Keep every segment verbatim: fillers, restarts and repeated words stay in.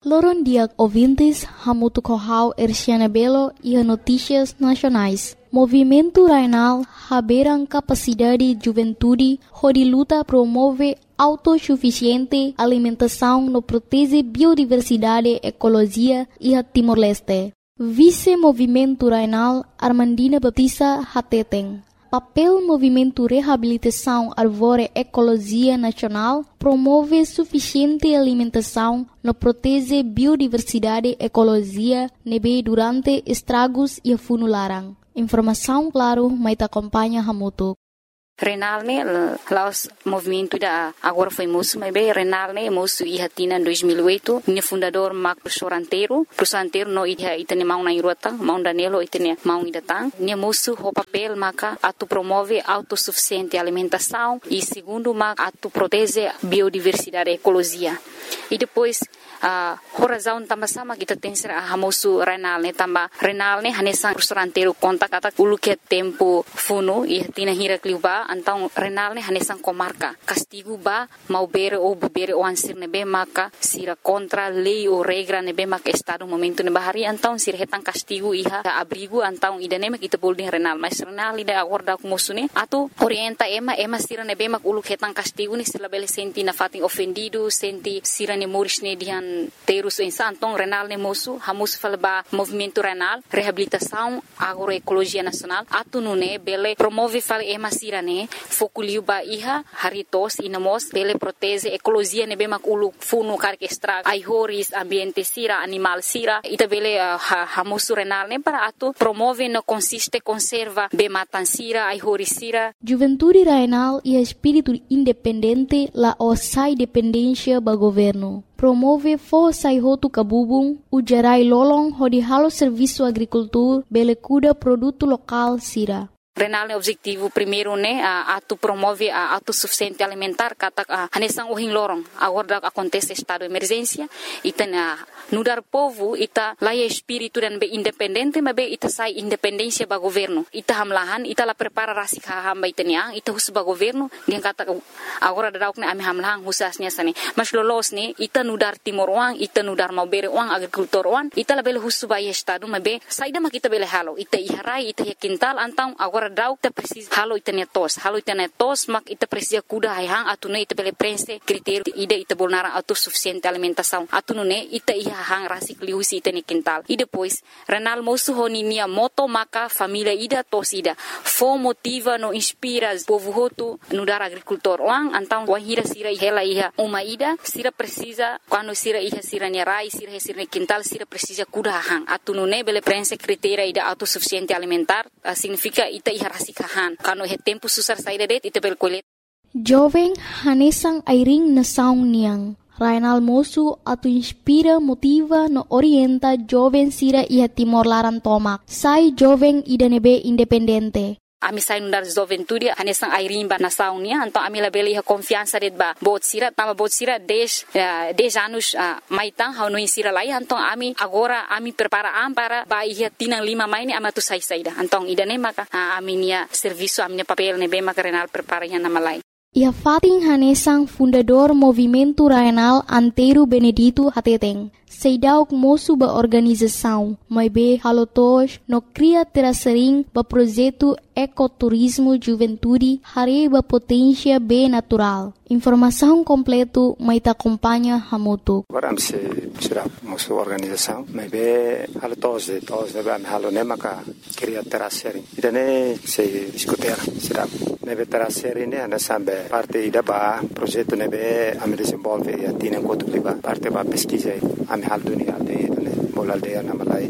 Loron dia ouvintes, Hamutu Kohau Erciana Belo e Notícias Nacionais. Movimento Rainal haberam capacidade de juventude, onde luta promove autossuficiente alimentação no protege biodiversidade, ecologia e a Timor-Leste. Vice-Movimento Rainal Armandina Batista Hateteng. Papel Movimento Reabilitação Arvore Ecologia Nacional promove suficiente alimentação no protege biodiversidade, ecologia, nebe durante estragos e funularan. Informação claro, mas acompanha Hamutu. Renal ne laos movimento da agora foi moço, mas bem Renal ne moço e hatina em dois mil e oito, minha fundador Marco Professor Anteiro, Professor Anteiro no ida itene mão na irota, mão Danilo itene mão idatang, minha moço o papel maca atu promove autossuficiente alimentação e segundo maca atu protege biodiversidade e ecologia. E depois a uh, razão também sama kita tem ser a moço Renal ne também Renal ne hanesan Professor Anteiro conta kata ulu que tempo funo e hatina hira kliuba então Renal ne hanesan comarca castigo ba mau bere ou bere o ansir nebe maka sira contra lei ou regra nebe maka estado momento ne bahari então sira hetan castigo iha abrigo então idane mak kita bolding Renal mas Renal ida acorda com moço ne atu orienta ema ema sira nebe mak ulu hetan castigo ne sila bele senti na fating ofendido senti sira ne moris ne dihan terus insan então Renal ne moço hamus falba movimento Renal reabilitação agroecologia nacional atu nune bele promove fal ema sira ne fokuliu ba iha haritos inamos bele protege ecologia ne be mak ulu funu kar extra ai horis ambiente sira animal sira ita bele uh, hamusu Renal ne para atu promove no consiste conserva be matan sira ai horis sira. Juventude Rainal e espírito independente la osai dependência ba governo. Promove força e roto cabubung, o gerai lolong hodi halo serviço agricultura bele cuida produto local sira. Renal é objetivo primeiro né a atu promove a autossuficiente alimentar kata hanesan uhin lorong agora acontece estado de emergência ita na nudar povo ita laia espírito dan be independente mas be ita sai independência ba governo ita hamlahan ita la prepara rasi hamba ita nia ita hus ba governo dia kata agora dadauk ne ami hamlahan husasnya sani mas lolos ne ita nudar timor uang ita nudar mau bere uang agrikultor uang ita la bele hus ba estado mas be saida ma kita bele halo ita iharai ita quintal antang agora dau ita precisa halo ita netos halo ita netos mak ita precisa kuda hang atune ita bele prense critério ida ita bolnara autossuficiente alimentação atune ita ia hang rasi kliusi ita ne quintal e depois Renal moço honinia moto maka família ida tos ida fo motiva no inspira povo hotu no dar agricultor uang antang wahira sira hela iha uma ida sira precisa quando sira iha sira nerai sira sira ne quintal sira precisa kuda hang atune bele prense critério ida autossuficiente alimentar uh, significa ita iha rasi kahan kano he tempo susar saída det ita bel kolet jovem hanesang airing na saung niang Rainal moço atu inspira motiva no orienta jovem sira iha Timor Laran tomak sai jovem ida nebe independente. Ami sai nundar juventude hanesang airing ba na saung nia então ami la bele iha confiança det ba bot sira tama bot sira dez uh, dez anos uh, maitang hau no sira lai então ami agora ami prepara am para ba iha tinang lima maini ama tu sai saida então ida ne maka uh, ami nia serviço ami papel ne be maka Renal prepara iha na malai. Ia fating hanesang fundador Movimento Rainal Anteiro Benedito Hateteng. Seidauk moço ba organização, mas be halotos no cria terasering ba projeto ecoturismo juventude hare ba potência be natural. Informação completo mai ta acompanha Hamutu. Agora se será moço organização, mas be halotos de tos de ba halo ne maka cria terasering. Idane se discutir será nebe terasering ne ana sambe parte ida ba projeto nebe ame desenvolve e atina enquanto liba parte ba pesquisa ame hal dunia de bola aldea na malai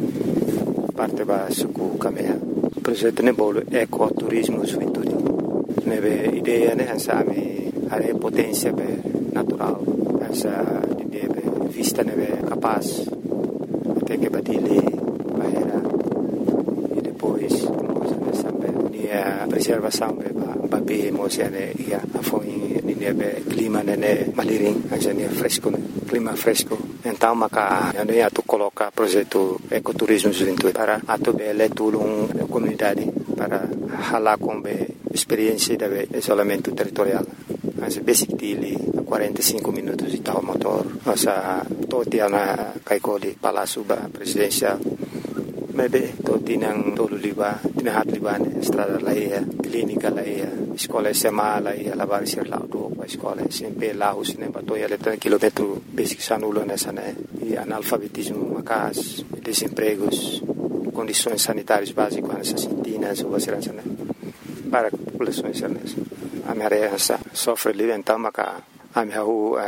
parte ba suku kamea projeto ne bolo ecoturismo juventude nebe ideia ne hansa ame are potência be natural hansa ideia be vista nebe capaz até que badile bahera e depois sampai dia preservação be ba be mosiane ia foi ne be clima ne maliring hansa ne fresco clima fresco. Então, maka ano ya tu coloca projeto ecoturismo juventude para atu bele tulung comunidade para hala com be experiência de isolamento territorial. Mas basic dele quarenta e cinco minutos de tal motor, nossa toti ana kaikoli Palácio Presidencial. Maybe toti nang tolu liba, tinahat liba ne estrada laia, clínica laia, escola S M A laia, lavar ser lá do escola S M P lá os nem bato ia letra quilômetro basic sanulo nessa né e analfabetismo macas, desempregos, condições sanitárias básicas nessas cintinas ou assim né para populações nessa. A minha reação sofre ali então maca a minha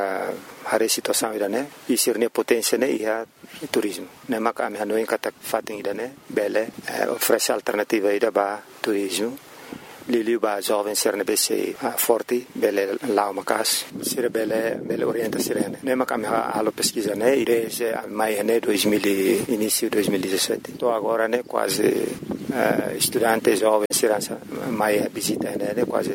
a situação ida né e ser ne potência né ia turismo né maca a minha não encata fatem ida né bele oferece alternativa ida ba turismo Lili ba jovem ser ne bese forte bele lá macas ser bele bele orienta sirene né maca a minha alo pesquisa né desde maio né dois mil início dois mil e dezessete tô agora né quase uh, estudante jovem ser maio visita né quase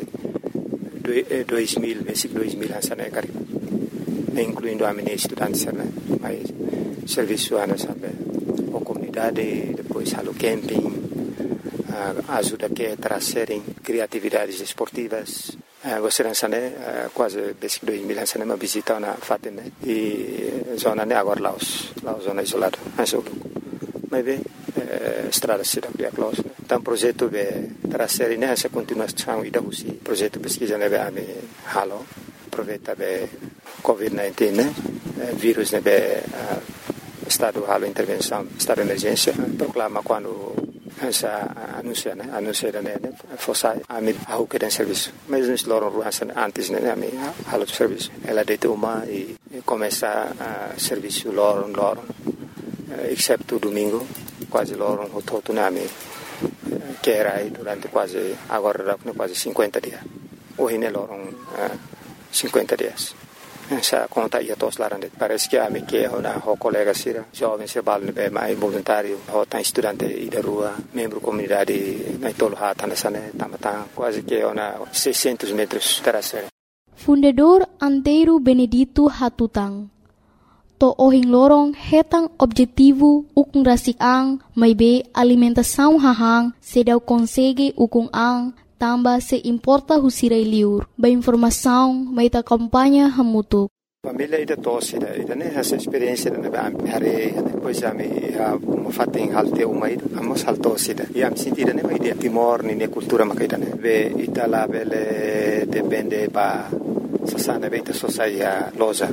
dois mil, basic dois mil ansa né cari, incluindo a minha estudante né, mas serviço ana sabe, a comunidade depois halo camping, uh, ajuda que trazerem criatividades esportivas, uh, você ansa né, uh, quase basic dois mil ansa né, uma visita na fatem né, e zona né agora Laos, Laos zona isolada, ansa o mas bem estrada cidade de Aclaus. Então projeto de trazer nessa continuação e da usi projeto pesquisa nebe a me halo aproveita be covid dezenove né vírus nebe estado halo intervenção estado de emergência proclama quando essa anuncia né anuncia né fosse a me ao que tem serviço mas nos loram ruança antes né a me halo serviço ela deita uma e começa a serviço loram loram exceto domingo quase loram o todo nome que era aí durante quase agora quase cinquenta dias hoje ne loram uh, cinquenta dias essa conta ia todos lá parece que a me que uma colega sira jovem se bal ne mais voluntário ou tá estudante e da rua membro comunidade na tolo hata nessa né tamata quase que uma seiscentos metros terceira Fundador Antero Benedito Hatutang to ohing lorong hetang objetivo ukung rasik ang may be alimentação hahang sedaw konsege ukung ang tamba se importa husiray liur ba informação may ta kampanya hamutuk. Família ida tosse ida ida né essa experiência da ba hare depois a me a uma fatem halte uma ida amos haltosse ida e am sentida né mai dia timor ni ne cultura makaida né ve itala bele depende ba sasana beta sosaia loza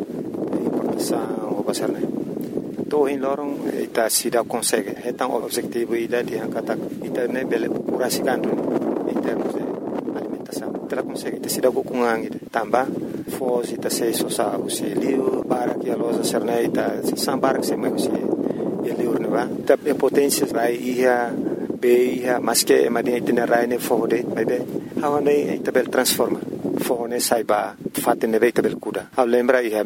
o pasar né to in lorong ita sida consegue hetang objetivo ida di angkata ita ne bele curasikandu in termos de alimentação ita consegue ita sida kukungang ida tamba fos ita se sosa usi liu para que a loja serna ita sambar que se mai usi e liu ne va ita potência rai ia be ia mas que madin ita ne rai ne fode mai be hawane ita bel transforma fone saiba fatte ne veita bel cuda a lembra ia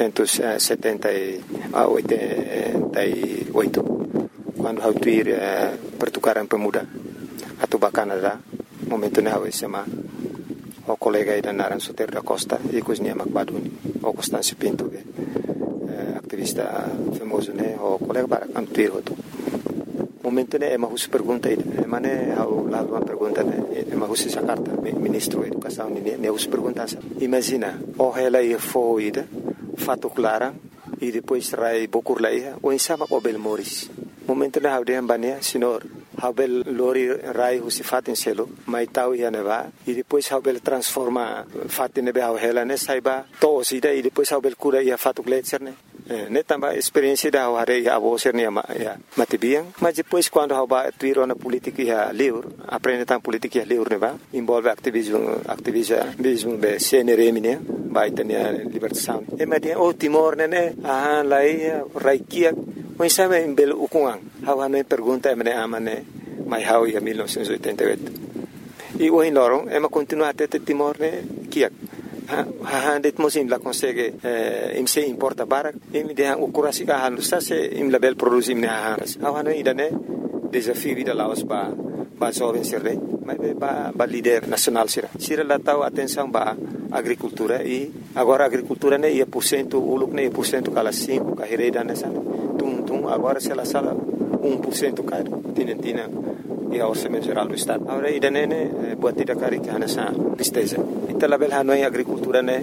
millenovecentosetenta e oito quando hau tuir eh, pertukaran pemuda atau Canada momento ne hau sema o colega ida naran Soter da Costa e cosnia Macbaduni o Constâncio Pinto eh, aktivista famoso ne o colega bara am tuir hoto momento ne ema hus pergunta ida emane hau la uma pergunta ne ema hus Jakarta ministro educação ne ne hus pergunta imagina o ela ia foida fato clara e depois rai bokur laia o insama o bel moris momento ne hau de ambania senhor hau bel lori rai hus fatin selo mai tau ia neva e depois hau bel transforma fatin ne hau ela ne saiba to sida e depois hau bel cura ia fato gletser ne ne tamba experiência da hare ya avoser ne ma ya matibiang mas depois quando haba tuiro na política ya liur aprende tam política ya liur ne ba envolve ativismo ativismo be C N R M ne ba itania libertação e ma dia o Timor ne ah lai raikia o sabe em bel ukungang hawa ne pergunta me amane mai hau ya mil novecentos e oitenta e oito e o inorong e ma continua até Timor ne kiak ha det mosim la consegue eh, im se importa barak im de o kurasi ka halu sa se im label produzim ne ha ha no idane desafio vida laos ba ba jovem serre mas ba ba líder nacional sira sira la tau atenção ba agricultura e agora agricultura ne ia por cento uluk ne por cento kala cinco ka hereda nessa tum tum agora se la sala um por cento ka tinentina e a orçamento geral do estado agora idane ne buat tidak kari ka nessa tristeza ita label hanoi agricultura ne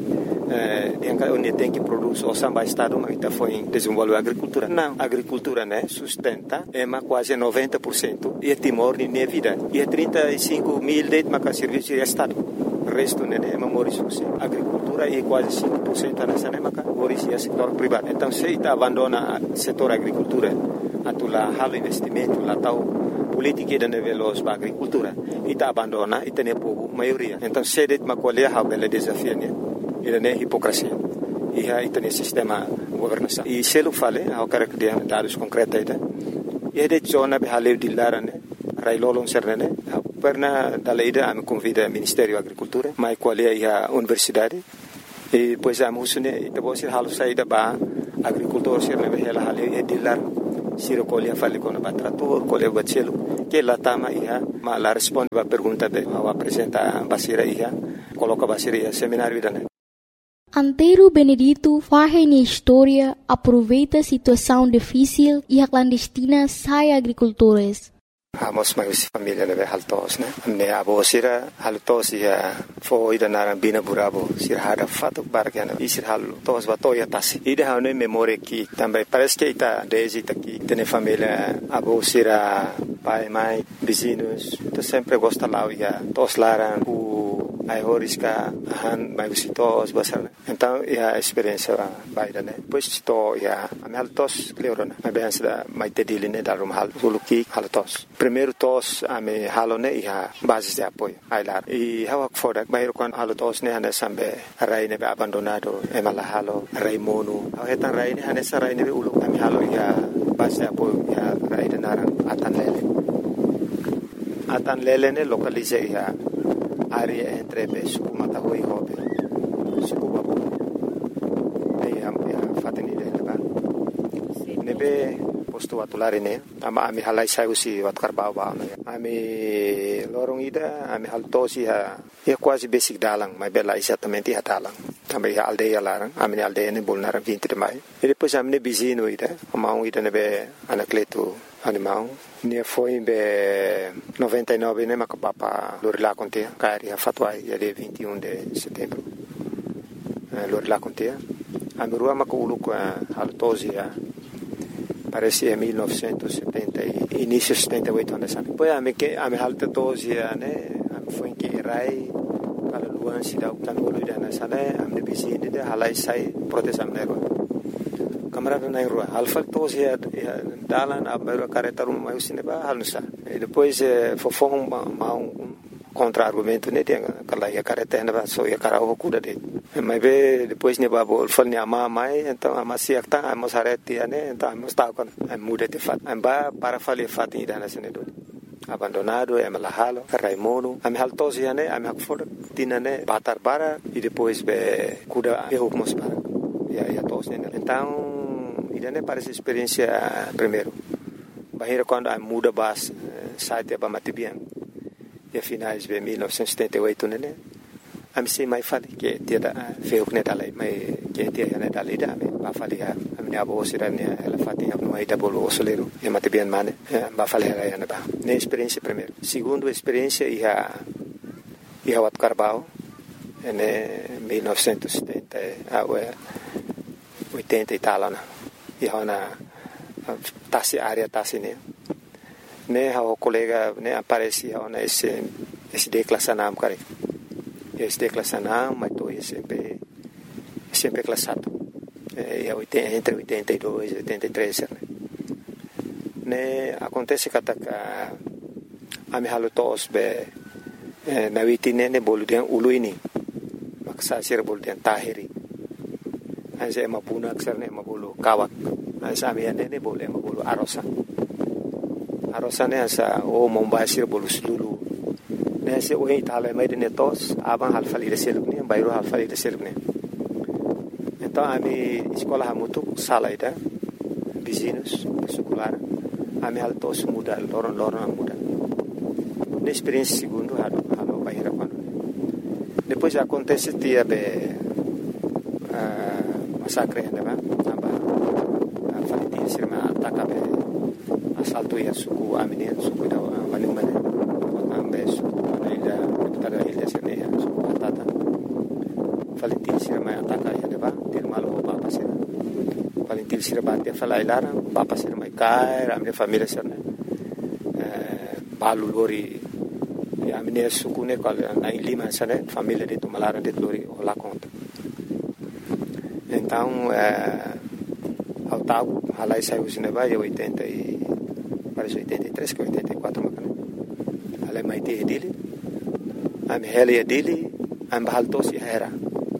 Dia que onde tem que produzir o samba estado, mas está foi desenvolver a agricultura. Não, a agricultura, né, sustenta é quase noventa por cento e é Timor de minha vida. E é trinta e cinco mil de maca serviço de estado. O resto né, é Maurício. A agricultura é quase cinco por cento nessa né, maca Maurício é setor privado. Então se está abandona o setor agricultura, atula halo investimento, lá tal política de nível da agricultura, e está abandona e tem povo maioria. Então se det macolher a bela desafio né. Ele é hipocrisia e aí tem sistema governação e se ele fala ao cara que dá dados concretos e é de zona behale de lara né railolon serne perna da lei da me convida ao Ministério da Agricultura mas qual é a universidade e depois a musune e depois ir halu saída ba agricultor serne behela hale é de lar siro colher fale com o trator colher bachelo que lá tama ia mas lá responde a pergunta de ao apresentar basira ia coloca basira seminário da Antero Benedito faz na história aproveita a situação difícil e a clandestina sai agricultores. Amos mais família né haltos né me abo sira haltos ia foi da na bina burabo sira hada fato bargana e sira haltos batoya tasi ida hane memória que também parece que está desde aqui tem família abo sira pai mãe vizinhos então sempre gosta lá ia tos laran ai horisca han mai visitos basar então a experiência baida né depois to ia a haltos leorona mas bem da mai tedili né da rum hal suluki haltos primeiro tos a me halone ia bases de apoio ai lá e hawa foda bairo quan haltos né hane sambe rai ne abandonado e mala halo rai mono etan rai ne hane sarai ne ulu ami halo ia base de apoio ia rai de narang atan lele atan lele ne localize ia área entre Suku Mataho e Hobe, Suku Babu. Aí a fateni dele lá. Nebe posto atulari ne, ama ami halai sai usi wat karbau ba ne. Ami lorong ida, ami haltosi ha, é quase basic dalang, mas bela exatamente ha dalang. Também a aldeia lá, ami aldeia ne bolnaram vinte de maio. E depois ami ne bizino ida, amau ida nebe anacleto animal. Ne foi em noventa e nove né mas papa Lorila contia cari a fatwai dia vinte e um de setembro Lorila contia a merua maculu com a altosia parece em mil novecentos e setenta início de setenta e oito anos depois a me que a me altosia né foi que rai para luan se dá o tanolo da nessa né a me bizine de halai sai proteção nero camarada na rua alfa tosi ya dalan abaru careta rum mai usine ba halusa e depois fofong ma um contra argumento né tem aquela ya careta na so ya cara o cuda de mas be depois ne ba bol fal ne ama mai então ama siak ta amos areti né então amos ta con muda de fat amba para fali fat ida na sene do abandonado é malahalo raimono am haltosi ya né am hakfor tinane batar para e depois be cuda erro mos para ya ya tos né então ida ne parece experiência primeiro bahira quando a muda bas site ba matibian e finais de mil novecentos e setenta e oito né a me sei mais fale que dia da feu que dali mas que dia né dali da me ba fale a minha avó será né ela fatinha no aí da bolo osoleiro e matibian mane ba fale ela né ba ne experiência primeiro segundo experiência e a e a wat carbau né mil novecentos e setenta a oitenta e tal né e hona tasi área tasi ne ne ha o colega ne aparece hona esse esse declassanam cara esse declassanam mas tô sempre sempre classado é oitenta entre oitenta e dois e oitenta e três né ne acontece que a a me halo tos be na witine ne boludian uluini maksa sir boludian tahiri anse mapuna aksarne mabulu kawak ansa miane ne bole mabulu arosa arosa ne ansa o mombasir bolu sulu ne se o itala mai ne tos aban halfali de selukne bayro halfali de selukne então a mi escola hamutu sala ida vizinhos secular a mi altos muda loron loron muda ne experiência segundo halo halo bayra quando depois acontece dia be masakre ne ba aba faliti sirma ataka be asalto ya suku amine suku da wani mane ambe suku ida tada ida sirne suku atata faliti sirma ataka filho se rebate a falar lá, papa se mai cai, a minha família se né, balu lori, a minha suku né, qual na Lima se né, família de Tumalara de lori lá conta. Então, ao tago, a lá saiu se neva, eu oitenta e parece oitenta e três que oitenta e quatro macana. A lá mai te dele, a minha heli dele, a bahal tos ia era.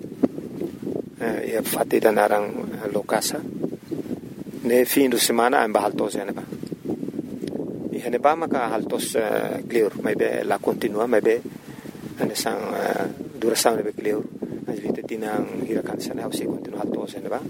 E fatti da narang lokasa. Ne fim de semana a bahal tos ia neba. E neba maka hal tos clear, mai be la continua, mai be ane sang duração nebe clear. As vinte tinang hirakan sana, ao se continua hal tos ia neba.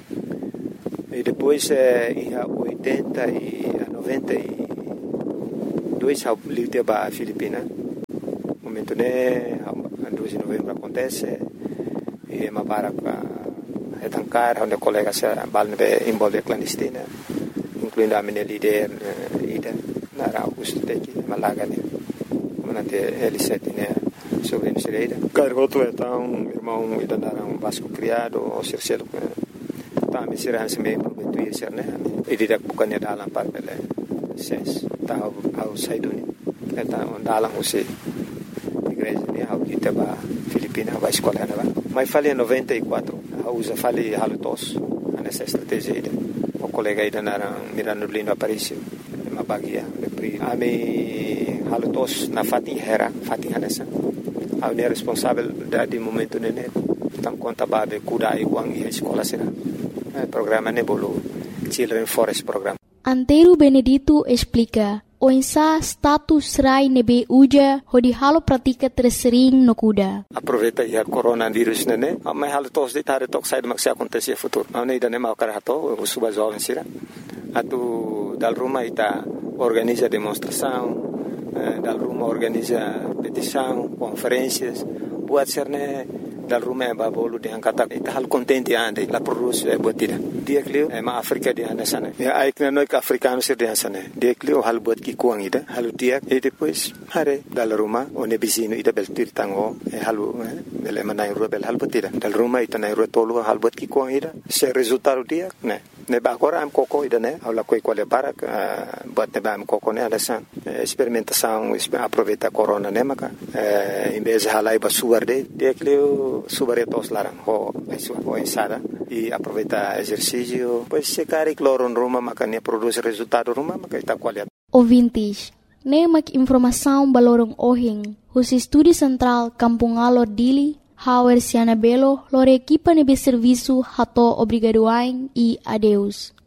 E depois ia oitenta e noventa e dois ao livre ba Filipina. Momento ne dois de novembro acontece e uma barra é tancar onde colegas bal nebe envolve clandestina, incluindo a minha líder ida na Augusto Teki Malaga ne manante L sete ne sobre Nicereira. Cargoto então irmão ida na Vasco criado o Circelo tá me será se me prometo ir ser né e didak bukan ya dalam par bele ses tá ao saiduni então dalam você igreja ne ao ita ba Filipina ba escola ne ba mas falei em noventa e quatro a usa falei halutos nessa estratégia ida o colega ida na Mirano Lino Aparicio uma bagia de pri a me halutos na Fatin Hera Fatin Hanessa a ne responsável da de momento ne tam conta babe kuda e wang e escola será programa Nebolo Children Forest Program. Antero Benedito explica o insa status rai nebe uja hodi halo pratika tersering no kuda. Aproveita ya coronavírus nene, mas halo tos de tare tok sai mak se acontecer futuro. Não nem dane mau karato, o suba jovem sira. Atu dal Roma ita organiza demonstração, dal Roma organiza petição, conferências, buat serne dal Roma ba bolu de angkata ita hal contente ande la produce botida dia klio e ma Afrika dia nasana ya aikna no ka africano sir dia nasana dia klio hal bot ki kuang ida hal dia e depois hare dal Roma one bisino ida bel tir tango e halu bel manai rubel hal botida dal Roma ita nai rotolo hal bot ki kuang ida se resultado dia ne ne ba agora am koko ida ne ala koi quale para bot ne ba am koko ne ala san experimentação aproveita corona ne maka em vez de halai ba suarde dia klio subaretos larang ho ho ensada e aproveita exercício pois se cari cloro Roma makanya produz resultado Roma maka ita qualidade. Ouvintes, nemak informação balorong ohing, os estúdio central Kampung Alor Dili, Hauer Siana Belo, lore equipa nebe serviço hato obrigadoain e adeus.